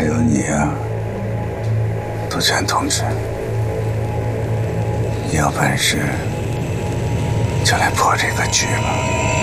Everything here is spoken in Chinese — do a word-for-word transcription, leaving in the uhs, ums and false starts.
还有你呀、啊，杜鹃同志，你有本事就来破这个局吧。